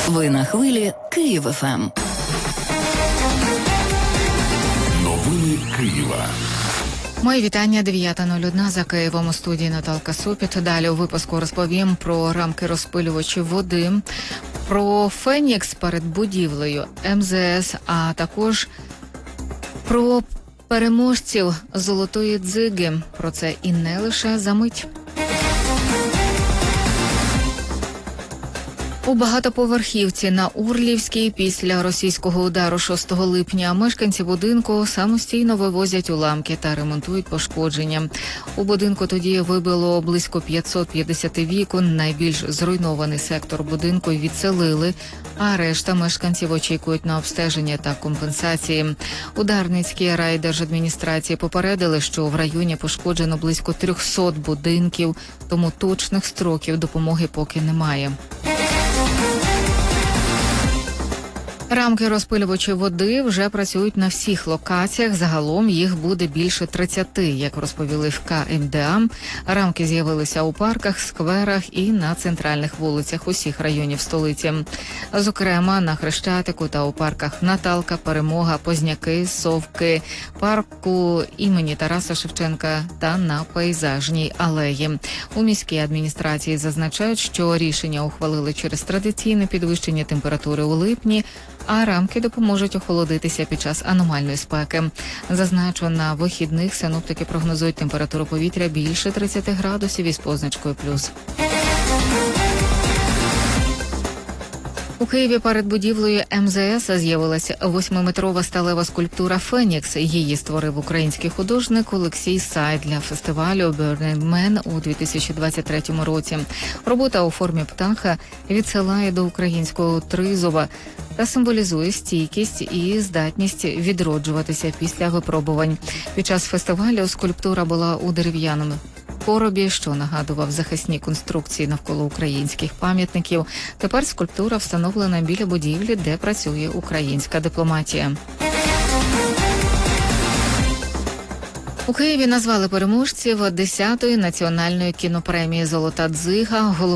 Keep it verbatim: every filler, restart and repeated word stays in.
Ви на хвилі Київ еф ем. Новини Києва. Мої вітання, дев'ята нуль один за Києвом, у студії Наталка Супіт. Далі у випуску розповім про рамки розпилювачів води, про Фенікс перед будівлею ем зе ес, а також про переможців Золотої дзиги. Про це і не лише за мить. У багатоповерхівці на Урлівській після російського удару шостого липня мешканці будинку самостійно вивозять уламки та ремонтують пошкодження. У будинку тоді вибило близько п'ятсот п'ятдесят вікон, найбільш зруйнований сектор будинку відселили, а решта мешканців очікують на обстеження та компенсації. У Дарницькій райдержадміністрації попередили, що в районі пошкоджено близько триста будинків, тому точних строків допомоги поки немає. Рамки розпилювачів води вже працюють на всіх локаціях. Загалом їх буде більше тридцяти, як розповіли в ка ем де а. Рамки з'явилися у парках, скверах і на центральних вулицях усіх районів столиці. Зокрема, на Хрещатику та у парках Наталка, Перемога, Позняки, Совки, парку імені Тараса Шевченка та на Пейзажній алеї. У міській адміністрації зазначають, що рішення ухвалили через традиційне підвищення температури у липні, а рамки допоможуть охолодитися під час аномальної спеки. Зазначу, на вихідних синоптики прогнозують температуру повітря більше тридцяти градусів із позначкою плюс. У Києві перед будівлею ем зе ес з'явилася восьмиметрова сталева скульптура «Фенікс». Її створив український художник Олексій Сай для фестивалю «Burning Man» у дві тисячі двадцять третьому році. Робота у формі птаха відсилає до українського тризуба та символізує стійкість і здатність відроджуватися після випробувань. Під час фестивалю скульптура була у дерев'яному коробі, що нагадував захисні конструкції навколо українських пам'ятників. Тепер скульптура встановлена біля будівлі, де працює українська дипломатія. У Києві назвали переможців десятої національної кінопремії «Золота дзига».